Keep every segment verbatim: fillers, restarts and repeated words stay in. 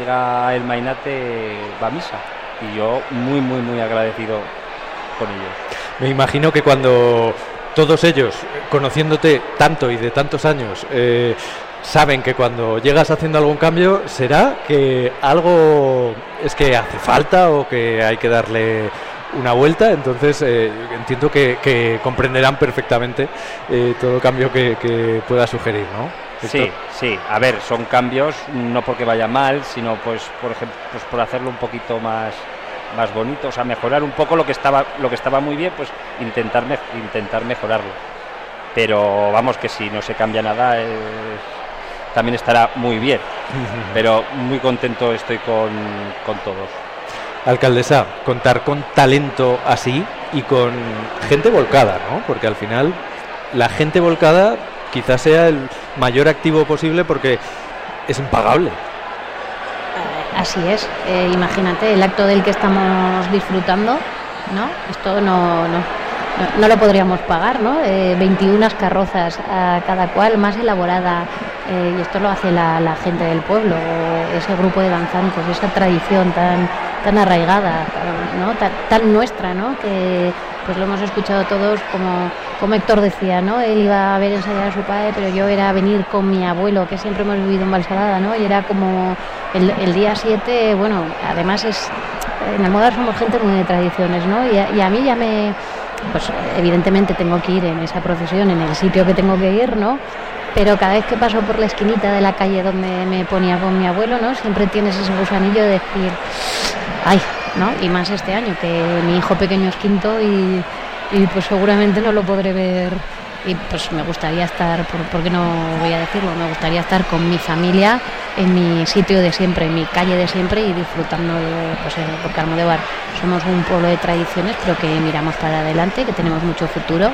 llega el mainate va a misa y yo muy muy muy agradecido con ellos. Me imagino que cuando todos ellos, conociéndote tanto y de tantos años, eh, saben que cuando llegas haciendo algún cambio, será que algo es que hace falta o que hay que darle una vuelta, entonces eh, entiendo que, que comprenderán perfectamente eh, todo cambio que, que pueda sugerir, ¿no? Sí, sí, a ver, son cambios no porque vaya mal, sino pues por ejemplo, pues por hacerlo un poquito más más bonito, o sea, mejorar un poco lo que estaba lo que estaba muy bien, pues intentar me, intentar mejorarlo. Pero vamos, que si no se cambia nada eh, también estará muy bien. Pero muy contento estoy con, con todos. Alcaldesa, contar con talento así y con gente volcada, ¿no? Porque al final la gente volcada quizás sea el mayor activo posible porque es impagable. Así es, eh, imagínate el acto del que estamos disfrutando, ¿no? Esto no, no, no, no lo podríamos pagar, ¿no? Eh, veintiuna carrozas a cada cual, más elaborada, eh, y esto lo hace la, la gente del pueblo, eh, ese grupo de danzantes, esa tradición tan, tan arraigada, ¿no? Tan, tan nuestra, ¿no? Que pues lo hemos escuchado todos, como, como Héctor decía, ¿no? Él iba a ver ensayar a su padre, pero yo era venir con mi abuelo, que siempre hemos vivido en Valsalada, ¿no? Y era como el, el día siete, bueno, además es, en Almodóvar somos gente muy de tradiciones, ¿no? Y a, y a mí ya me, pues evidentemente tengo que ir en esa procesión, en el sitio que tengo que ir, ¿no? Pero cada vez que paso por la esquinita de la calle donde me ponía con mi abuelo, ¿no? Siempre tienes ese gusanillo de decir, ay, ¿no? Y más este año, que mi hijo pequeño es quinto y, y pues seguramente no lo podré ver, y pues me gustaría estar, por, ¿por qué no voy a decirlo? Me gustaría estar con mi familia en mi sitio de siempre, en mi calle de siempre y disfrutando de, pues eh, porque Almodóvar somos un pueblo de tradiciones, pero que miramos para adelante, que tenemos mucho futuro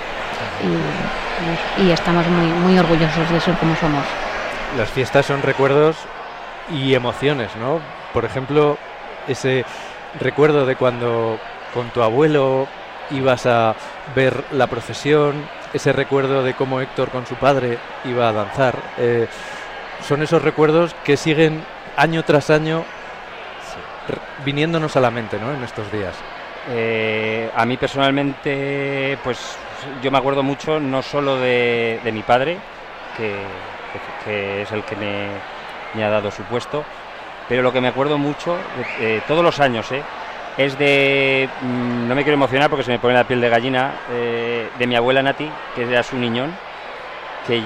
y, y estamos muy, muy orgullosos de ser como somos. Las fiestas son recuerdos y emociones, ¿no? Por ejemplo, ese recuerdo de cuando con tu abuelo ibas a ver la procesión, ese recuerdo de cómo Héctor con su padre iba a danzar, eh, son esos recuerdos que siguen año tras año r- viniéndonos a la mente, ¿no? En estos días. Eh, a mí personalmente, pues yo me acuerdo mucho no solo de, de mi padre, que, que, que es el que me, me ha dado su puesto, pero lo que me acuerdo mucho, de, eh, todos los años, eh, es de, mmm, no me quiero emocionar porque se me pone la piel de gallina, eh, de mi abuela Nati, que era su niñón, que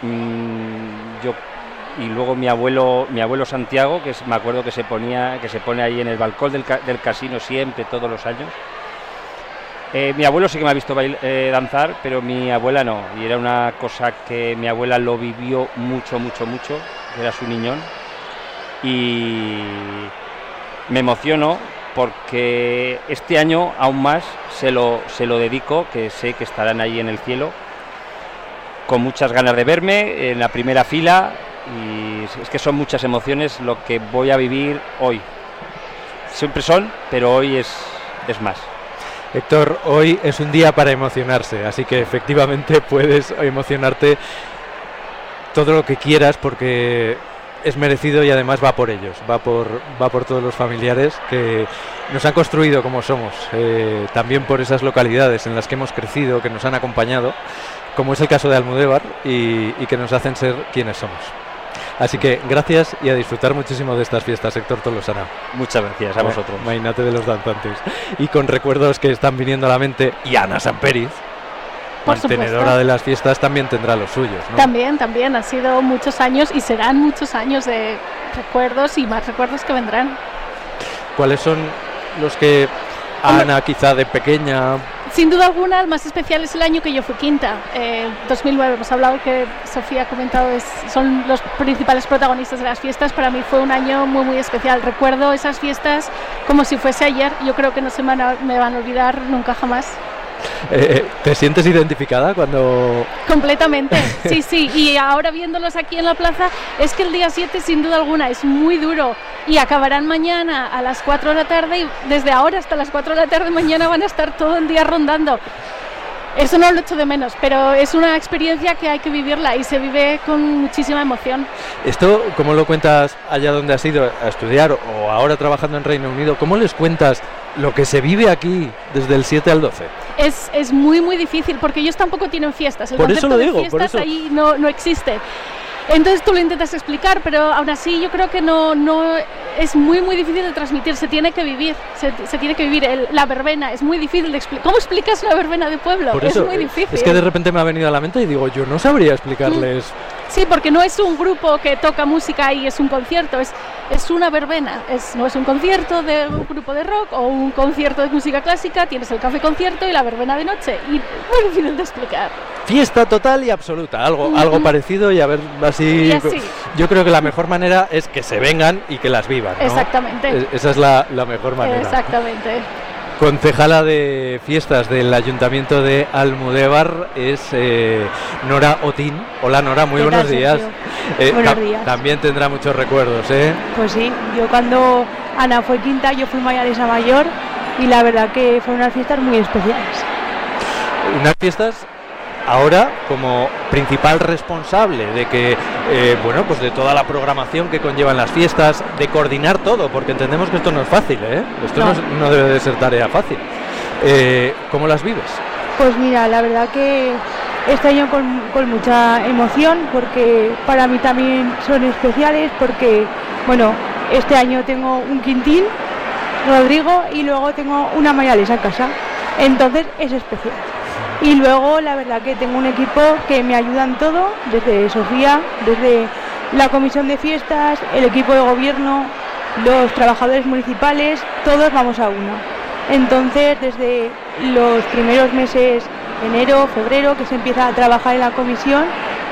mmm, yo, y luego mi abuelo mi abuelo Santiago, que es, me acuerdo que se ponía, que se pone ahí en el balcón del, del casino siempre, todos los años. Eh, mi abuelo sí que me ha visto bail, eh, danzar, pero mi abuela no, y era una cosa que mi abuela lo vivió mucho, mucho, mucho, era su niñón. Y me emociono porque este año aún más se lo, se lo dedico, que sé que estarán ahí en el cielo con muchas ganas de verme en la primera fila, y es que son muchas emociones lo que voy a vivir hoy. Siempre son, pero hoy es, es más. Héctor, hoy es un día para emocionarse, así que efectivamente puedes emocionarte todo lo que quieras porque es merecido y además va por ellos, va por, va por todos los familiares que nos han construido como somos, eh, también por esas localidades en las que hemos crecido, que nos han acompañado, como es el caso de Almodóvar, y, y que nos hacen ser quienes somos. Así que gracias y a disfrutar muchísimo de estas fiestas, Héctor Tolosana. Muchas gracias a vosotros. Mainate de los danzantes. Y con recuerdos que están viniendo a la mente, y Ana Samperiz, mantenedora de las fiestas, también tendrá los suyos, ¿no? También, también. Han sido muchos años y serán muchos años de recuerdos y más recuerdos que vendrán. ¿Cuáles son los que a Ana quizá de pequeña? Sin duda alguna, el más especial es el año que yo fui quinta, eh, dos mil nueve. Hemos hablado que Sofía ha comentado, es, son los principales protagonistas de las fiestas. Para mí fue un año muy, muy especial. Recuerdo esas fiestas como si fuese ayer. Yo creo que no se me van a, me van a olvidar nunca jamás. Eh, ¿Te sientes identificada cuando...? Completamente, sí, sí, y ahora viéndolos aquí en la plaza, es que el día siete sin duda alguna es muy duro y acabarán mañana a las cuatro de la tarde y desde ahora hasta las cuatro de la tarde mañana van a estar todo el día rondando. Eso no lo echo de menos, pero es una experiencia que hay que vivirla y se vive con muchísima emoción. Esto, ¿cómo lo cuentas allá donde has ido a estudiar o ahora trabajando en Reino Unido? ¿Cómo les cuentas lo que se vive aquí desde el siete al doce? Es, es muy, muy difícil porque ellos tampoco tienen fiestas. El por eso lo concepto digo, de fiestas por eso. ahí no, no existe. Entonces tú lo intentas explicar, pero aún así yo creo que no, no es muy muy difícil de transmitir, se tiene que vivir, se, se tiene que vivir. El, la verbena es muy difícil de explicar. ¿Cómo explicas una verbena de pueblo? Por es eso, muy difícil. Es que de repente me ha venido a la mente y digo, yo no sabría explicarles. Sí, porque no es un grupo que toca música y es un concierto, es, es una verbena, es, no es un concierto de un grupo de rock o un concierto de música clásica, tienes el café concierto y la verbena de noche, y muy difícil de explicar. Fiesta total y absoluta, algo, Mm-hmm. algo parecido y a ver así, Y así. Yo creo que la mejor manera es que se vengan y que las vivan, ¿no? Exactamente. Es- Esa es la, la mejor manera. Exactamente. Concejala de fiestas del Ayuntamiento de Almudévar es eh, Nora Otín. Hola Nora, muy ¿Qué buenos tal, días. Sergio? Buenos días. También tendrá muchos recuerdos, ¿eh? Pues sí, yo cuando Ana fue quinta, yo fui mayalesa mayor y la verdad que fueron unas fiestas muy especiales. Unas fiestas ahora como principal responsable de que, eh, bueno, pues de toda la programación que conllevan las fiestas, de coordinar todo, porque entendemos que esto no es fácil, ¿eh? Esto no, No. es- no debe de ser tarea fácil. Eh, ¿Cómo las vives? Pues mira, la verdad que este año con, con mucha emoción porque para mí también son especiales porque, bueno, este año tengo un quintín, Rodrigo, y luego tengo una mayalesa en casa, entonces es especial. Y luego la verdad que tengo un equipo que me ayuda en todo, desde Sofía, desde la comisión de fiestas, el equipo de gobierno, los trabajadores municipales, todos vamos a una. Entonces desde los primeros meses, enero, febrero, que se empieza a trabajar en la comisión,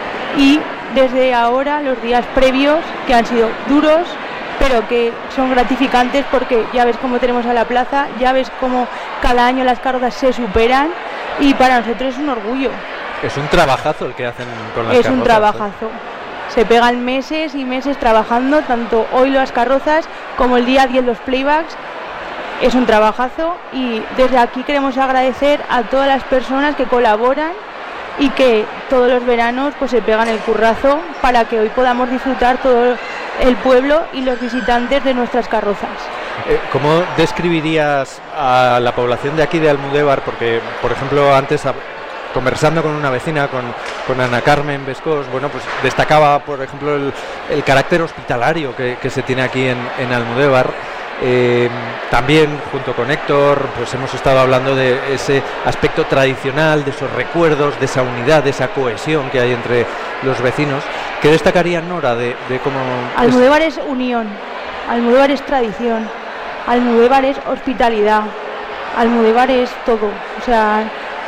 y desde ahora los días previos, que han sido duros, pero que son gratificantes porque ya ves cómo tenemos a la plaza, ya ves cómo cada año las carrozas se superan y para nosotros es un orgullo, Es un trabajazo el que hacen con las es un carrozas, ¿eh? trabajazo. Se pegan meses y meses trabajando, tanto hoy las carrozas como el día diez los playbacks. Es un trabajazo y desde aquí queremos agradecer a todas las personas que colaboran y que todos los veranos pues se pegan el currazo para que hoy podamos disfrutar todo el pueblo y los visitantes de nuestras carrozas. Eh, ¿Cómo describirías a la población de aquí de Almudévar? Porque, por ejemplo, antes a- conversando con una vecina, con, con Ana Carmen Bescós, bueno, pues destacaba, por ejemplo, el, el carácter hospitalario que, que se tiene aquí en, en Almudévar. Eh, también, junto con Héctor, pues hemos estado hablando de ese aspecto tradicional, de esos recuerdos, de esa unidad, de esa cohesión que hay entre los vecinos. ¿Qué destacaría Nora de, de cómo... es- Almudévar es unión, Almudévar es tradición, Almudévar es hospitalidad, Almudévar es todo. O sea,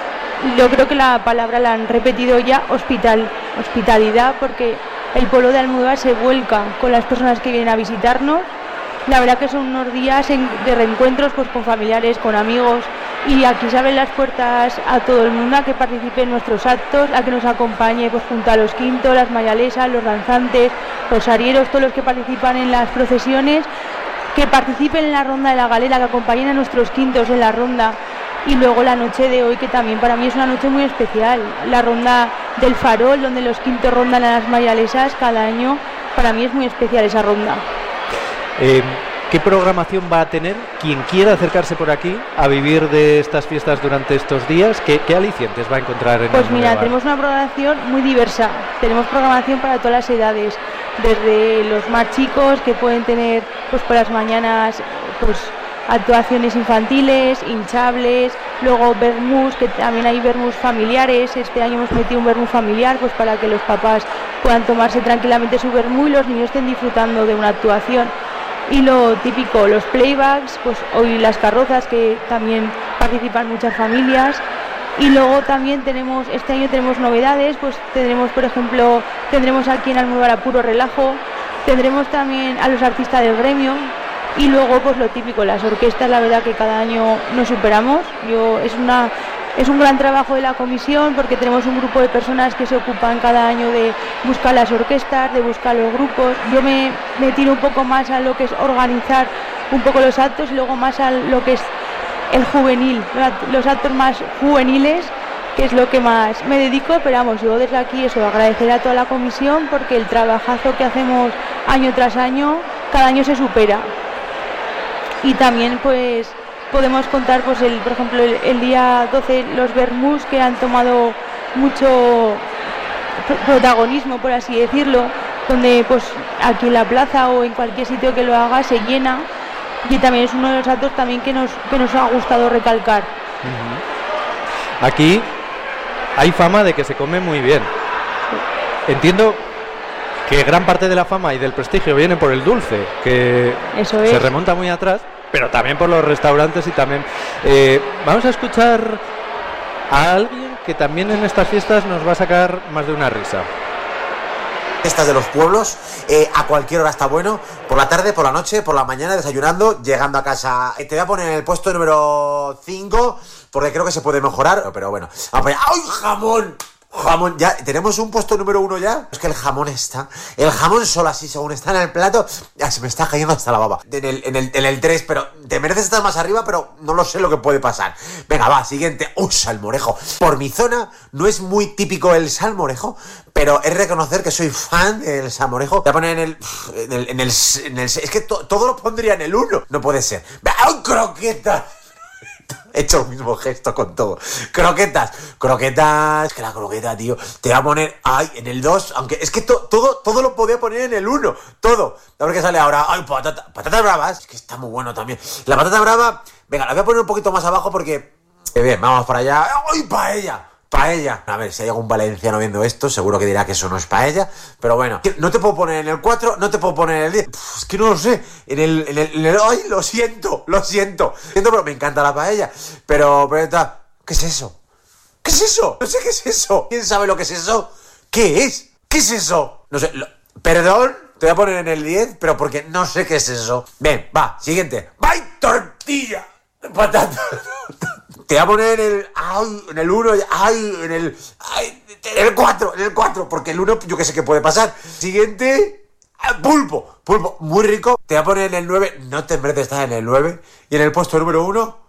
yo creo que la palabra la han repetido ya, hospital, hospitalidad, porque el pueblo de Almudévar se vuelca con las personas que vienen a visitarnos. La verdad que son unos días en- de reencuentros pues, con familiares, con amigos, y aquí se abren las puertas a todo el mundo a que participe en nuestros actos, a que nos acompañe pues, junto a los quintos, las mayalesas, los danzantes, los arieros, todos los que participan en las procesiones, que participen en la ronda de la galera, que acompañen a nuestros quintos en la ronda. Y luego la noche de hoy, que también para mí es una noche muy especial, la ronda del Farol, donde los quintos rondan a las mayalesas cada año, para mí es muy especial esa ronda. Eh, ¿Qué programación va a tener quien quiera acercarse por aquí a vivir de estas fiestas durante estos días? ¿Qué, qué alicientes va a encontrar en Pues mira, Almudévar? tenemos una programación muy diversa, tenemos programación para todas las edades, desde los más chicos que pueden tener pues por las mañanas pues actuaciones infantiles, hinchables, luego vermús, que también hay vermús familiares. Este año hemos metido un vermú familiar pues para que los papás puedan tomarse tranquilamente su vermú y los niños estén disfrutando de una actuación. Y lo típico, los playbacks, pues hoy las carrozas, que también participan muchas familias. Y luego también tenemos, este año tenemos novedades, pues tendremos, por ejemplo, tendremos aquí en Almudévar a Puro Relajo, tendremos también a los artistas del gremio, y luego pues lo típico, las orquestas, la verdad que cada año nos superamos. Yo es una es un gran trabajo de la comisión porque tenemos un grupo de personas que se ocupan cada año de buscar las orquestas, de buscar los grupos. Yo me, me tiro un poco más a lo que es organizar un poco los actos y luego más a lo que es el juvenil, los actos más juveniles, que es lo que más me dedico, pero vamos, yo desde aquí eso, agradecer a toda la comisión porque el trabajazo que hacemos año tras año, cada año se supera. Y también pues podemos contar, pues el, por ejemplo, el, el día doce los vermús que han tomado mucho protagonismo, por así decirlo, donde pues aquí en la plaza o en cualquier sitio que lo haga se llena, y también es uno de los actos también que nos, que nos ha gustado recalcar. Uh-huh. Aquí hay fama de que se come muy bien. Entiendo que gran parte de la fama y del prestigio viene por el dulce, que Eso es. se remonta muy atrás, pero también por los restaurantes y también... Eh, vamos a escuchar a alguien que también en estas fiestas nos va a sacar más de una risa. Fiestas de los pueblos, eh, a cualquier hora está bueno, por la tarde, por la noche, por la mañana, desayunando, llegando a casa. Eh, te voy a poner en el puesto número cinco, porque creo que se puede mejorar, pero bueno. ¡Ay, jamón! Jamón, ya, ¿tenemos un puesto número uno ya? Es que el jamón está, el jamón solo así, según está en el plato, ya se me está cayendo hasta la baba. En el, en el, en el tres, pero te mereces estar más arriba, pero no lo sé lo que puede pasar. Venga, va, siguiente. ¡Uh, salmorejo! Por mi zona no es muy típico el salmorejo, pero es reconocer que soy fan del salmorejo. Voy a poner en el, en el, en el, en el es que to, todo lo pondría en el uno. No puede ser. ¡Ay, croqueta! He hecho el mismo gesto con todo. Croquetas, croquetas. Es que la croqueta, tío. Te voy a poner, ay, en el dos. Aunque es que to, todo, todo lo podía poner en el uno. Todo. A ver qué sale ahora. Ay, patata, patatas bravas. Es que está muy bueno también. La patata brava, venga, la voy a poner un poquito más abajo porque... Eh, bien, vamos para allá. ¡Ay, paella! Paella. A ver, si hay algún valenciano viendo esto, seguro que dirá que eso no es paella. Pero bueno, no te puedo poner en el cuatro, no te puedo poner en el diez. Uf, es que no lo sé. En el, en el, en el... ¡Ay, lo siento! Lo siento. Siento, pero me encanta la paella. Pero, pero está... ¿Qué es eso? ¿Qué es eso? No sé qué es eso. ¿Quién sabe lo que es eso? ¿Qué es? ¿Qué es eso? No sé. Lo... Perdón, te voy a poner en el diez, pero porque no sé qué es eso. Ven, va, siguiente. ¡Ay, tortilla! Patata. Te voy a poner en el... ¡Ay! En el uno... ¡Ay! En el... ¡Ay! En el cuatro. En el cuatro. Porque el uno yo que sé qué puede pasar. Siguiente... Pulpo. Pulpo. Muy rico. Te voy a poner en el nueve. No te mereces estar en el nueve. Y en el puesto número uno...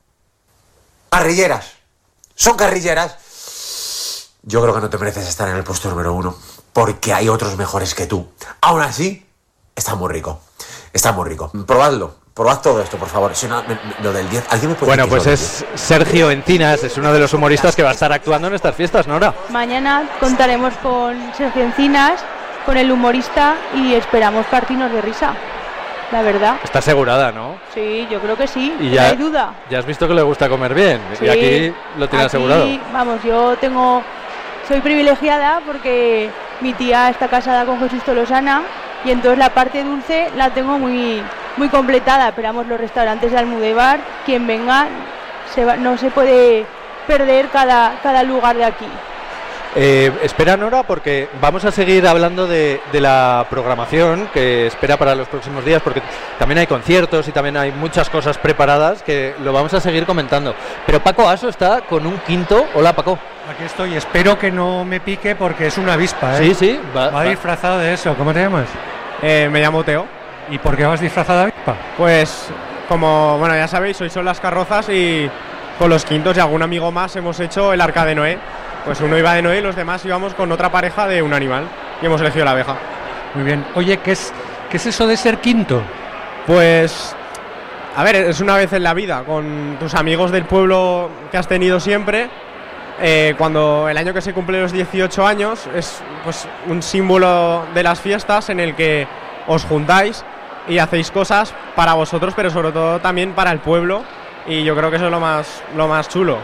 Carrilleras. Son carrilleras. Yo creo que no te mereces estar en el puesto número uno. Porque hay otros mejores que tú. Aún así, está muy rico. Está muy rico. Probadlo. Probad todo esto, por favor. Si no, me, me, lo del diez, ¿alguien me puede Bueno, decir pues es Sergio Encinas, es uno de los humoristas que va a estar actuando en estas fiestas, Nora. Mañana contaremos con Sergio Encinas, con el humorista, y esperamos partirnos de risa, la verdad. Está asegurada, ¿no? Sí, yo creo que sí, y no ya, hay duda. Ya has visto que le gusta comer bien, Sí, y aquí lo tiene aquí, asegurado. Vamos, yo tengo... Soy privilegiada porque mi tía está casada con Jesús Tolosana, y entonces la parte dulce la tengo muy... muy completada. Esperamos los restaurantes de Almudévar, quien venga se va, no se puede perder cada, cada lugar de aquí. Eh, espera, Nora, porque vamos a seguir hablando de, de la programación que espera para los próximos días, porque también hay conciertos y también hay muchas cosas preparadas que lo vamos a seguir comentando. Pero Paco Aso está con un quinto. Hola, Paco. Aquí estoy, espero que no me pique porque es una avispa, ¿eh? Sí, sí. Va, va va. disfrazado de eso. ¿Cómo te llamas? Eh, me llamo Teo. ¿Y por qué vas disfrazado de avispa? Pues, como, bueno, ya sabéis, hoy son las carrozas y con los quintos y algún amigo más hemos hecho el Arca de Noé. Pues uno iba de Noé y los demás íbamos con otra pareja de un animal y hemos elegido la abeja. Muy bien. Oye, ¿qué es, qué es eso de ser quinto? Pues, a ver, es una vez en la vida, con tus amigos del pueblo que has tenido siempre. Eh, cuando el año que se cumple los dieciocho años es pues un símbolo de las fiestas en el que os juntáis y hacéis cosas para vosotros, pero sobre todo también para el pueblo, y yo creo que eso es lo más, lo más chulo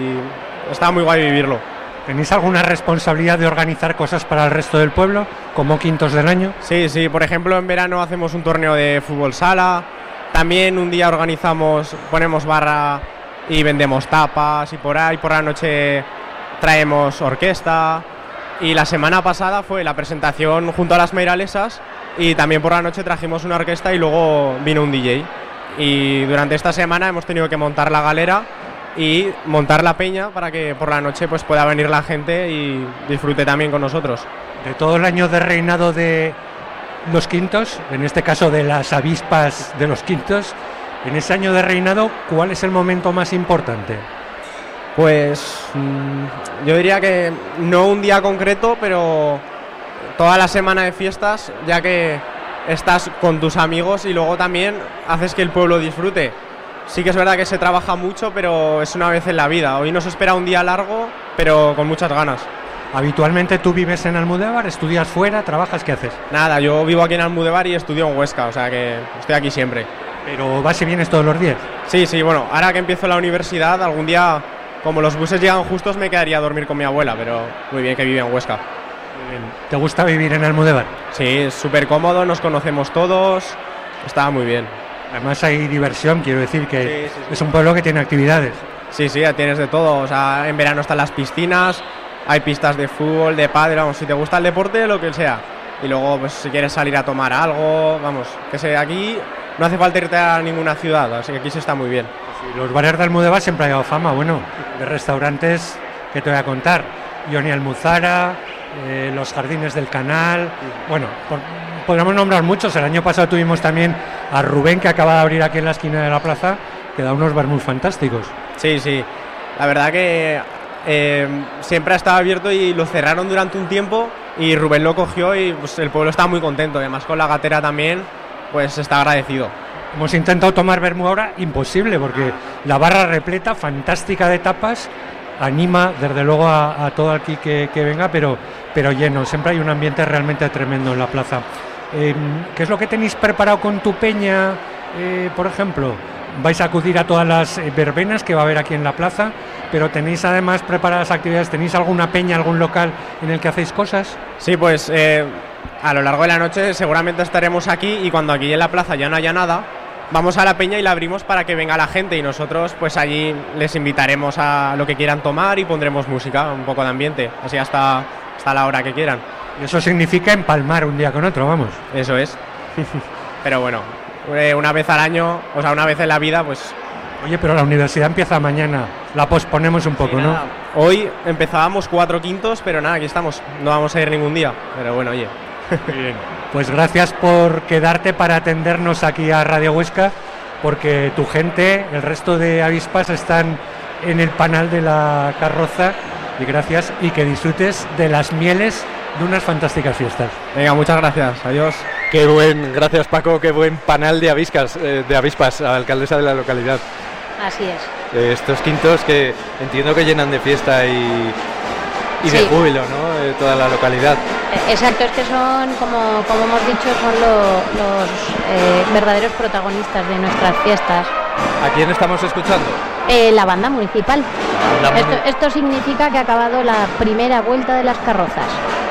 y está muy guay vivirlo. ¿Tenéis alguna responsabilidad de organizar cosas para el resto del pueblo, como quintos del año? Sí, sí, por ejemplo en verano hacemos un torneo de fútbol sala, también un día organizamos, ponemos barra y vendemos tapas, y por ahí por la noche traemos orquesta, y la semana pasada fue la presentación junto a las Meiralesas, y también por la noche trajimos una orquesta y luego vino un D J. Y durante esta semana hemos tenido que montar la galera y montar la peña para que por la noche pues pueda venir la gente y disfrute también con nosotros. De todo el año de reinado de los quintos, en este caso de las avispas de los quintos, en ese año de reinado, ¿cuál es el momento más importante? Pues mmm, yo diría que no un día concreto, pero toda la semana de fiestas, ya que estás con tus amigos y luego también haces que el pueblo disfrute. Sí que es verdad que se trabaja mucho, pero es una vez en la vida. Hoy nos espera un día largo, pero con muchas ganas. ¿Habitualmente tú vives en Almudévar, estudias fuera, trabajas, qué haces? Nada, yo vivo aquí en Almudévar y estudio en Huesca, o sea que estoy aquí siempre. ¿Pero vas y vienes todos los días? Sí, sí, bueno, ahora que empiezo la universidad, algún día, como los buses llegan justos, me quedaría a dormir con mi abuela, pero muy bien que vive en Huesca. Muy bien. ¿Te gusta vivir en Almudévar? Sí, es súper cómodo, nos conocemos todos, está muy bien. Además hay diversión, quiero decir que sí, sí, sí. Es un pueblo que tiene actividades. Sí, sí, ya tienes de todo, o sea, en verano están las piscinas, hay pistas de fútbol, de pádel, vamos, si te gusta el deporte, lo que sea. Y luego, pues si quieres salir a tomar algo, vamos, que sé, aquí no hace falta irte a ninguna ciudad, así que aquí se está muy bien. Sí, los bares de Almudévar siempre han dado fama, bueno, de restaurantes que te voy a contar, Johnny Almuzara, eh, los Jardines del Canal, bueno, por, podríamos nombrar muchos. El año pasado tuvimos también a Rubén, que acaba de abrir aquí en la esquina de la plaza, que da unos vermouths fantásticos. Sí, sí, la verdad que eh, siempre ha estado abierto y lo cerraron durante un tiempo y Rubén lo cogió y pues, el pueblo está muy contento, además con la gatera también, pues está agradecido. Hemos intentado tomar vermú ahora, imposible, porque la barra repleta, fantástica de tapas, anima desde luego a, a todo aquí que, que venga, pero, pero lleno, siempre hay un ambiente realmente tremendo en la plaza. Eh, ¿Qué es lo que tenéis preparado con tu peña, eh, por ejemplo? Vais a acudir a todas las eh, verbenas que va a haber aquí en la plaza, pero tenéis además preparadas actividades, ¿tenéis alguna peña, algún local en el que hacéis cosas? Sí, pues eh, a lo largo de la noche seguramente estaremos aquí y cuando aquí en la plaza ya no haya nada, vamos a la peña y la abrimos para que venga la gente y nosotros pues allí les invitaremos a lo que quieran tomar y pondremos música, un poco de ambiente, así hasta, hasta la hora que quieran. Y eso significa empalmar un día con otro, vamos. Eso es. Pero bueno, eh, una vez al año, o sea, una vez en la vida, pues... Oye, pero la universidad empieza mañana, la posponemos un poco, sí, ¿no? Nada. Hoy empezábamos cuatro quintos, pero nada, aquí estamos, no vamos a ir ningún día, pero bueno, oye. Bien. Pues gracias por quedarte para atendernos aquí a Radio Huesca, porque tu gente, el resto de avispas están en el panal de la carroza, y gracias, y que disfrutes de las mieles de unas fantásticas fiestas. Venga, muchas gracias, adiós. Qué buen, gracias Paco, qué buen panal de avispas, eh, de avispas, alcaldesa de la localidad. Así es. Eh, estos quintos que entiendo que llenan de fiesta y, y sí. de júbilo, ¿no? Eh, toda la localidad. Exacto, es que son, como, como hemos dicho, son lo, los eh, verdaderos protagonistas de nuestras fiestas. ¿A quién estamos escuchando? Eh, la banda municipal. La esto, muni- esto significa que ha acabado la primera vuelta de las carrozas.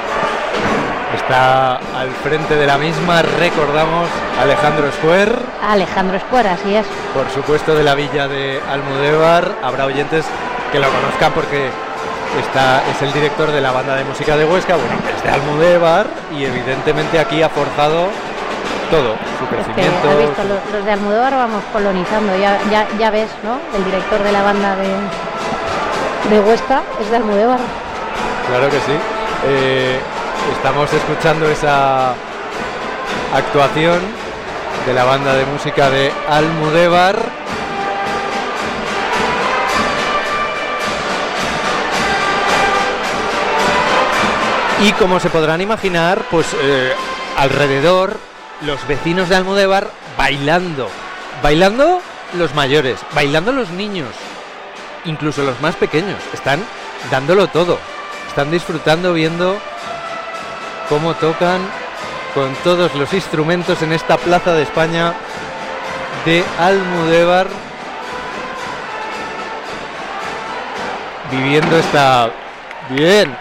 Está al frente de la misma, recordamos, Alejandro Square. Alejandro Escuera, así es. Por supuesto, de la villa de Almudévar. Habrá oyentes que lo conozcan porque está, es el director de la banda de música de Huesca, bueno, es de Almudévar y evidentemente aquí ha forjado todo, su Es que, crecimiento. has visto, su- los, los de Almudévar vamos colonizando, ya, ya, ya ves, ¿no? El director de la banda de, de Huesca es de Almudévar. Claro que sí. Eh, estamos escuchando esa actuación de la banda de música de Almudévar. Y como se podrán imaginar, pues eh, alrededor los vecinos de Almudévar bailando. Bailando los mayores, bailando los niños, incluso los más pequeños. Están dándolo todo. Están disfrutando viendo cómo tocan con todos los instrumentos en esta plaza de España de Almudévar. Viviendo esta... Bien.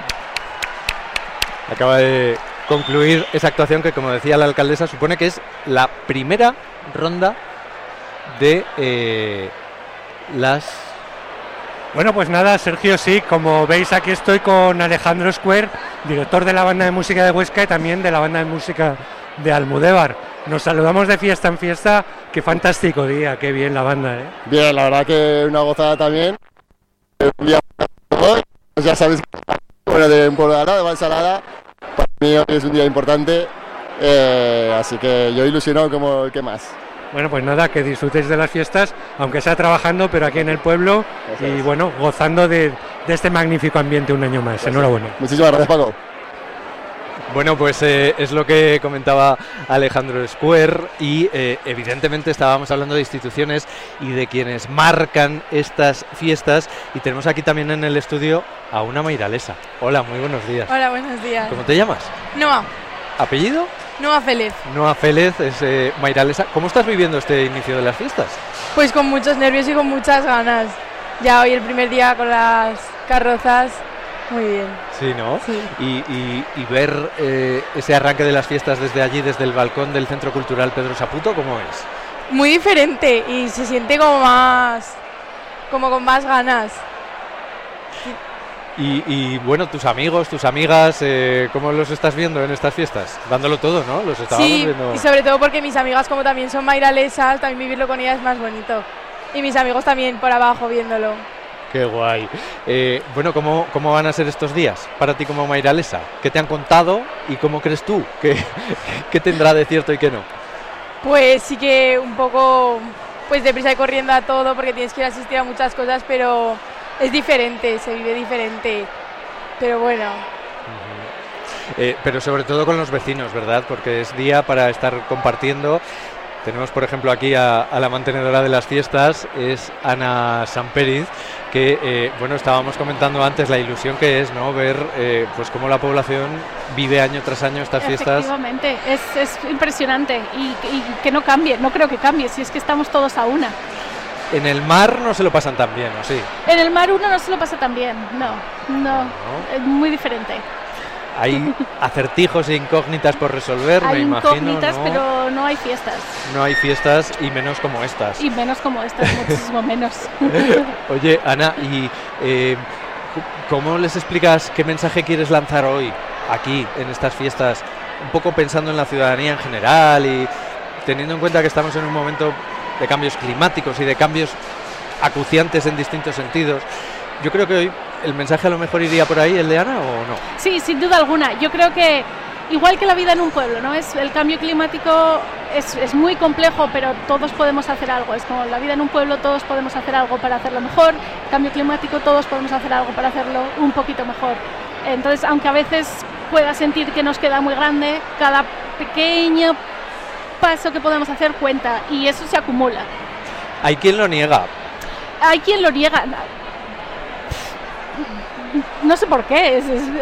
Acaba de concluir esa actuación que, como decía la alcaldesa, supone que es la primera ronda de eh, las... Bueno, pues nada, Sergio, sí, como veis aquí estoy con Alejandro Square, director de la banda de música de Huesca y también de la banda de música de Almudévar. Nos saludamos de fiesta en fiesta, qué fantástico día, qué bien la banda, ¿eh? Bien, la verdad que una gozada también. Un día hoy, pues ya sabéis, bueno, de un pueblo de al lado, de Valsalada, para mí hoy es un día importante, eh, así que yo ilusionado como el que más. Bueno, pues nada, que disfrutéis de las fiestas, aunque sea trabajando, pero aquí en el pueblo y bueno, gozando de, de este magnífico ambiente un año más. Enhorabuena. Muchísimas gracias, Paco. Bueno, pues eh, es lo que comentaba Alejandro Square y eh, evidentemente estábamos hablando de instituciones y de quienes marcan estas fiestas y tenemos aquí también en el estudio a una mairalesa. Hola, muy buenos días. Hola, buenos días. ¿Cómo te llamas? Noa. ¿Apellido? Noa Félez. Noa Félez es eh, mairalesa. ¿Cómo estás viviendo este inicio de las fiestas? Pues con muchos nervios y con muchas ganas. Ya hoy el primer día con las carrozas, muy bien. Sí, ¿no? Sí. Y, y, y ver eh, ese arranque de las fiestas desde allí, desde el balcón del Centro Cultural Pedro Saputo, ¿cómo es? Muy diferente y se siente como más, como con más ganas. Y, y bueno, tus amigos, tus amigas, eh, ¿cómo los estás viendo en estas fiestas? Dándolo todo, ¿no? Los estábamos Sí, viendo. y sobre todo porque mis amigas como también son mairalesas, también vivirlo con ellas es más bonito. Y mis amigos también por abajo viéndolo. Qué guay. Eh, bueno, ¿cómo, ¿cómo van a ser estos días para ti como mairalesa? ¿Qué te han contado y cómo crees tú? ¿Qué, qué tendrá de cierto y qué no? Pues sí que un poco pues deprisa y corriendo a todo porque tienes que ir a asistir a muchas cosas, pero es diferente, se vive diferente. Pero bueno. Uh-huh. eh, pero sobre todo con los vecinos, ¿verdad? Porque es día para estar compartiendo. Tenemos, por ejemplo, aquí a, a la mantenedora de las fiestas, es Ana Samperiz, que, eh, bueno, estábamos comentando antes la ilusión que es, ¿no? Ver, eh, pues, cómo la población vive año tras año estas fiestas. Efectivamente, es, es impresionante y, y que no cambie, no creo que cambie, si es que estamos todos a una. En el mar no se lo pasan tan bien, ¿o sí? En el mar uno no se lo pasa tan bien, no, no, no. Es muy diferente. Hay acertijos e incógnitas por resolver, hay me imagino. Hay incógnitas, ¿no? Pero no hay fiestas. No hay fiestas y menos como estas. Y menos como estas, muchísimo menos. Oye, Ana, ¿y eh, cómo les explicas qué mensaje quieres lanzar hoy, aquí, en estas fiestas? Un poco pensando en la ciudadanía en general y teniendo en cuenta que estamos en un momento de cambios climáticos y de cambios acuciantes en distintos sentidos. Yo creo que hoy el mensaje a lo mejor iría por ahí, ¿el de Ana, o no? Sí, sin duda alguna. Yo creo que igual que la vida en un pueblo, ¿no? Es el cambio climático es, es muy complejo, pero todos podemos hacer algo. Es como la vida en un pueblo, todos podemos hacer algo para hacerlo mejor. El cambio climático, todos podemos hacer algo para hacerlo un poquito mejor. Entonces, aunque a veces pueda sentir que nos queda muy grande, cada pequeño paso que podemos hacer cuenta y eso se acumula. Hay quien lo niega. Hay quien lo niega. No sé por qué. Es, es, es...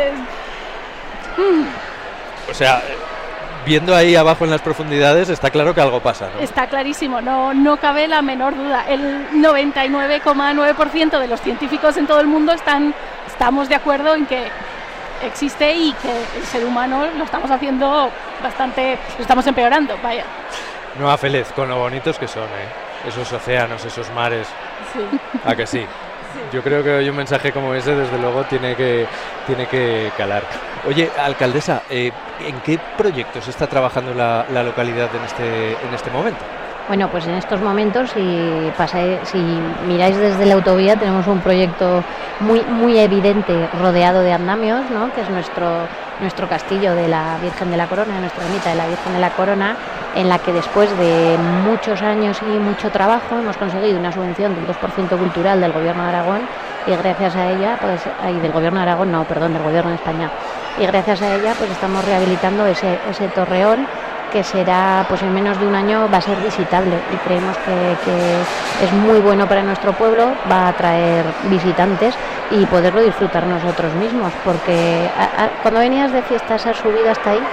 O sea, viendo ahí abajo en las profundidades, está claro que algo pasa, ¿no? Está clarísimo, no, no cabe la menor duda. El noventa y nueve coma nueve por ciento de los científicos en todo el mundo están, estamos de acuerdo en que existe y que el ser humano lo estamos haciendo bastante, lo estamos empeorando, vaya. Noa Félez, con lo bonitos que son, ¿eh? Esos océanos, esos mares. Sí. ¿A que sí? Yo creo que hoy un mensaje como ese, desde luego, tiene que, tiene que calar. Oye, alcaldesa, eh, ¿en qué proyectos está trabajando la, la localidad en este, en este momento? Bueno, pues en estos momentos, si, pasáis, si miráis desde la autovía, tenemos un proyecto muy muy evidente rodeado de andamios, ¿no? Que es nuestro, nuestro castillo de la Virgen de la Corona, nuestra ermita de la Virgen de la Corona, en la que después de muchos años y mucho trabajo hemos conseguido una subvención del dos por ciento cultural del Gobierno de Aragón y gracias a ella, pues, ay, del Gobierno de Aragón, no, perdón, del Gobierno de España, y gracias a ella pues estamos rehabilitando ese, ese torreón que será, pues en menos de un año va a ser visitable y creemos que, que es muy bueno para nuestro pueblo, va a atraer visitantes y poderlo disfrutar nosotros mismos, porque a, a, cuando venías de fiestas has subido hasta ahí,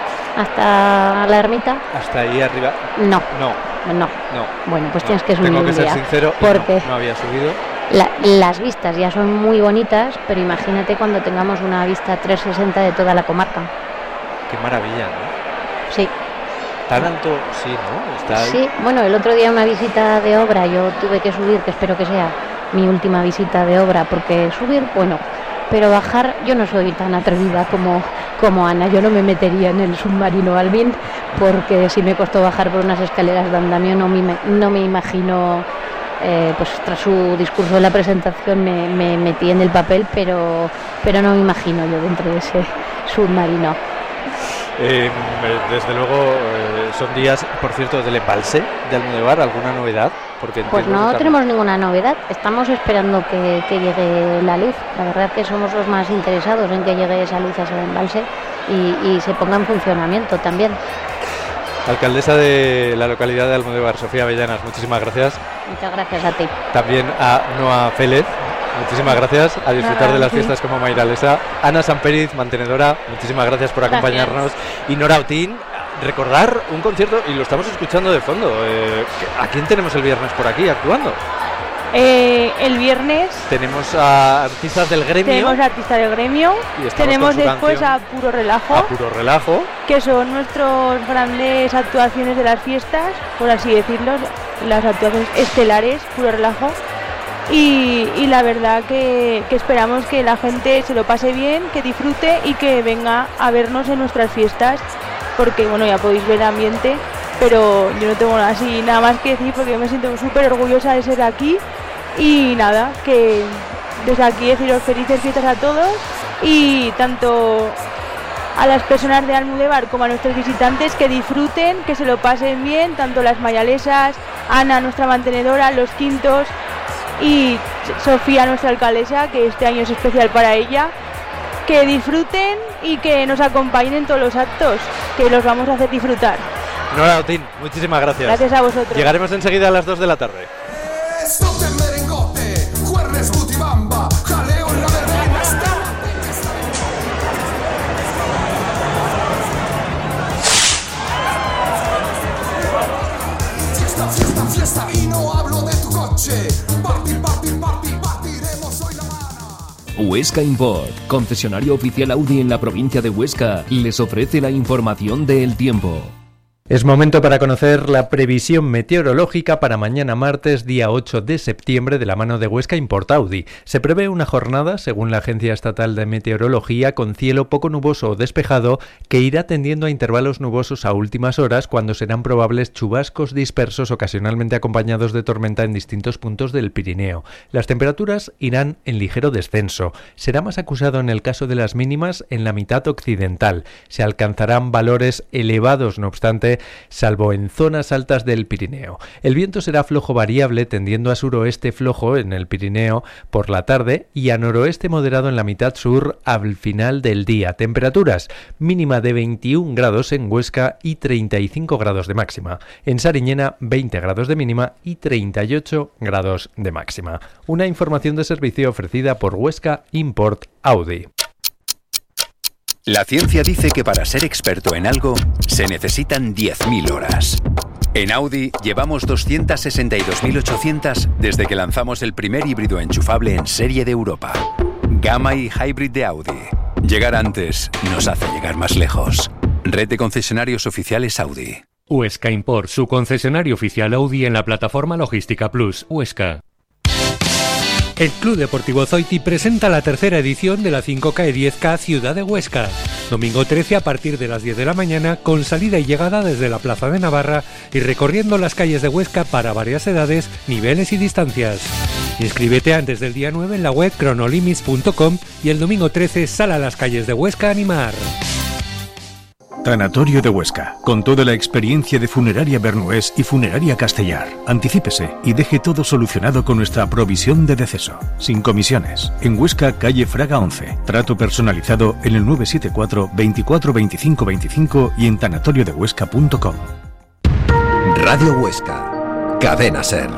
hasta la ermita. ¿Hasta ahí arriba? No. No. No. No. Bueno, pues no. tienes que subir Tengo que un ser día, sincero, porque no, no había subido. La, las vistas ya son muy bonitas, pero imagínate cuando tengamos una vista trescientos sesenta de toda la comarca. Qué maravilla, ¿no? Sí. ¿Tan alto? Sí, ¿no? Está ahí. Sí, bueno, el otro día una visita de obra, yo tuve que subir, que espero que sea mi última visita de obra, porque subir, bueno, pero bajar, yo no soy tan atrevida como, como Ana, yo no me metería en el submarino Alvin, porque si me costó bajar por unas escaleras de andamio, no me, no me imagino, eh, pues tras su discurso de la presentación me, me metí en el papel, pero, pero no me imagino yo dentro de ese submarino. Eh, desde luego eh, son días, por cierto, del embalse de Almudévar. ¿Alguna novedad? Porque pues no que tenemos ninguna novedad. Estamos esperando que, que llegue la luz. La verdad que somos los más interesados en que llegue esa luz a ese embalse y, y se ponga en funcionamiento también. Alcaldesa de la localidad de Almudévar, Sofía Avellanas, muchísimas gracias. Muchas gracias a ti. También a Noa Félez, muchísimas gracias. A disfrutar Nada, de las sí. fiestas como Mairalesa. Ana Samperiz, mantenedora, muchísimas gracias por acompañarnos. Gracias. Y Nora Otín, recordar un concierto, y lo estamos escuchando de fondo. Eh, ¿A quién tenemos el viernes por aquí actuando? Eh, el viernes tenemos a artistas del gremio. Tenemos artistas del gremio. Tenemos después a Puro Relajo. A Puro Relajo. Que son nuestras grandes actuaciones de las fiestas, por así decirlo, las actuaciones estelares, Puro Relajo. Y, y la verdad que, que esperamos que la gente se lo pase bien, que disfrute y que venga a vernos en nuestras fiestas, porque bueno, ya podéis ver el ambiente, pero yo no tengo así nada más que decir porque me siento súper orgullosa de ser aquí. Y nada, que desde aquí deciros felices fiestas a todos, y tanto a las personas de Almudévar como a nuestros visitantes, que disfruten, que se lo pasen bien, tanto las mayalesas, Ana, nuestra mantenedora, los quintos, y Sofía, nuestra alcaldesa, que este año es especial para ella. Que disfruten y que nos acompañen en todos los actos, que los vamos a hacer disfrutar. Nora Otín, muchísimas gracias. Gracias a vosotros. Llegaremos enseguida a las dos de la tarde. Fiesta, fiesta, fiesta, y no hablo de tu coche. Party, party, party, partiremos hoy la mano. Huesca Import, concesionario oficial Audi en la provincia de Huesca, les ofrece la información del tiempo. Es momento para conocer la previsión meteorológica para mañana martes, día ocho de septiembre, de la mano de Huesca Import Audi. Se prevé una jornada, según la Agencia Estatal de Meteorología, con cielo poco nuboso o despejado, que irá tendiendo a intervalos nubosos a últimas horas, cuando serán probables chubascos dispersos, ocasionalmente acompañados de tormenta en distintos puntos del Pirineo. Las temperaturas irán en ligero descenso. Será más acusado en el caso de las mínimas en la mitad occidental. Se alcanzarán valores elevados, no obstante, salvo en zonas altas del Pirineo. El viento será flojo variable, tendiendo a suroeste flojo en el Pirineo por la tarde y a noroeste moderado en la mitad sur al final del día. Temperaturas mínima de veintiún grados en Huesca y treinta y cinco grados de máxima. En Sariñena, veinte grados de mínima y treinta y ocho grados de máxima. Una información de servicio ofrecida por Huesca Import Audi. La ciencia dice que para ser experto en algo se necesitan diez mil horas. En Audi llevamos doscientas sesenta y dos mil ochocientas desde que lanzamos el primer híbrido enchufable en serie de Europa. Gamma y Hybrid de Audi. Llegar antes nos hace llegar más lejos. Red de concesionarios oficiales Audi. Huesca Import, su concesionario oficial Audi en la plataforma Logística Plus, Huesca. El Club Deportivo Zoiti presenta la tercera edición de la cinco K y diez K Ciudad de Huesca. Domingo trece a partir de las diez de la mañana, con salida y llegada desde la Plaza de Navarra y recorriendo las calles de Huesca para varias edades, niveles y distancias. Inscríbete antes del día nueve en la web cronolimits punto com y el domingo trece sal a las calles de Huesca a animar. Tanatorio de Huesca, con toda la experiencia de Funeraria Bernués y Funeraria Castellar. Anticípese y deje todo solucionado con nuestra provisión de deceso, sin comisiones. En Huesca, calle Fraga once. Trato personalizado en el nueve siete cuatro, veinticuatro, veinticinco, veinticinco y en tanatorio de huesca punto com. Radio Huesca, Cadena Ser.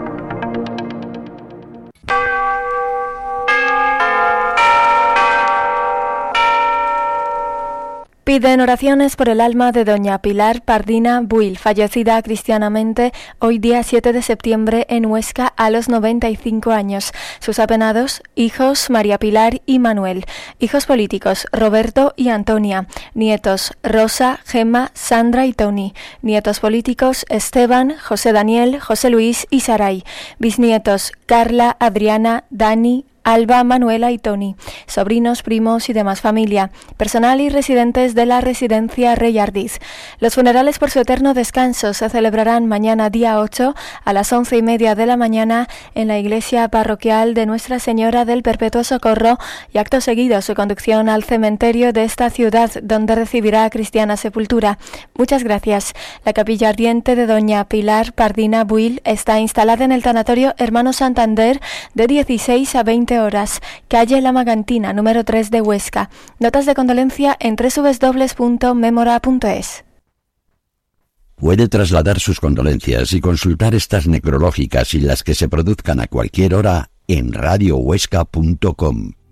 Piden oraciones por el alma de doña Pilar Pardina Buil, fallecida cristianamente hoy día siete de septiembre en Huesca a los noventa y cinco años. Sus apenados, hijos María Pilar y Manuel. Hijos políticos, Roberto y Antonia. Nietos, Rosa, Gemma, Sandra y Tony. Nietos políticos, Esteban, José Daniel, José Luis y Saray. Bisnietos, Carla, Adriana, Dani, Alba, Manuela y Tony, sobrinos, primos y demás familia, personal y residentes de la residencia Rey Ardiz. Los funerales por su eterno descanso se celebrarán mañana día ocho a las once y media de la mañana en la iglesia parroquial de Nuestra Señora del Perpetuo Socorro y acto seguido su conducción al cementerio de esta ciudad donde recibirá cristiana sepultura. Muchas gracias. La capilla ardiente de Doña Pilar Pardina Buil está instalada en el tanatorio Hermano Santander de dieciséis a veinte horas, calle La Magantina, número tres de Huesca. Notas de condolencia en doble u doble u doble u punto memora punto es. Puede trasladar sus condolencias y consultar estas necrológicas y las que se produzcan a cualquier hora en radio huesca punto com.